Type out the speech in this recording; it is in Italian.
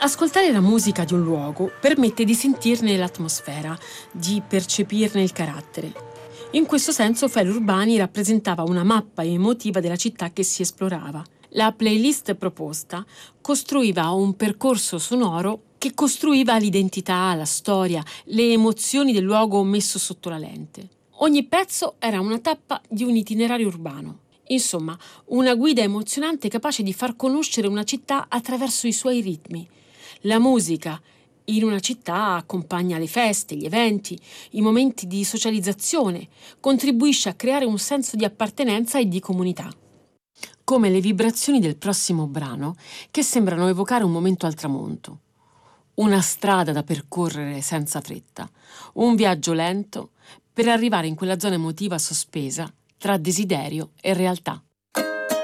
Ascoltare la musica di un luogo permette di sentirne l'atmosfera, di percepirne il carattere. In questo senso Felo Urbani rappresentava una mappa emotiva della città che si esplorava. La playlist proposta costruiva un percorso sonoro che costruiva l'identità, la storia, le emozioni del luogo messo sotto la lente. Ogni pezzo era una tappa di un itinerario urbano. Insomma, una guida emozionante capace di far conoscere una città attraverso i suoi ritmi. La musica in una città accompagna le feste, gli eventi, i momenti di socializzazione, contribuisce a creare un senso di appartenenza e di comunità. Come le vibrazioni del prossimo brano che sembrano evocare un momento al tramonto. Una strada da percorrere senza fretta, un viaggio lento per arrivare in quella zona emotiva sospesa tra desiderio e realtà.